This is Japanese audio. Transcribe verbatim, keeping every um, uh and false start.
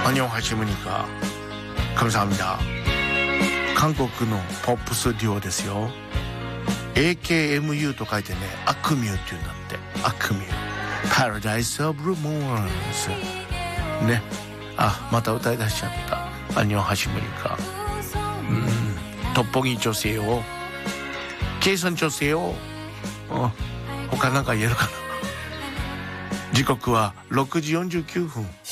안녕하십니까. 감사합니다.韓国のポップスデュオですよ。 エーケーエムユー と書いてね、アクミューっていうんだって。アクミュー Paradise of Rumors ね。あ、また歌い出しちゃった。안녕하십니까。うん、돋보기주세요。계산주세요。어、他なんか言えるかな。時刻はろくじよんじゅうきゅうふん。